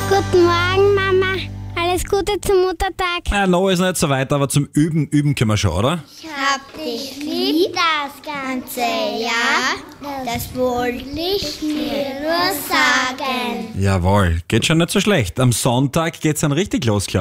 Guten Morgen, Mama. Alles Gute zum Muttertag. Noch ist nicht so weit, aber zum Üben können wir schon, oder? Ich hab dich lieb das ganze Jahr, das wollte ich dir nur sagen. Jawohl, geht schon nicht so schlecht. Am Sonntag geht's dann richtig los, klar.